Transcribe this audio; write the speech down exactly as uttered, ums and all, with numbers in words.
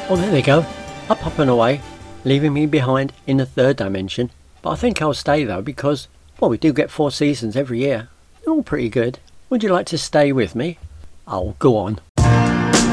Well, there they go, up, up and away, leaving me behind in the third dimension. But I think I'll stay though, because, well, we do get four seasons every year. They're all pretty good. Would you like to stay with me? Oh, go on.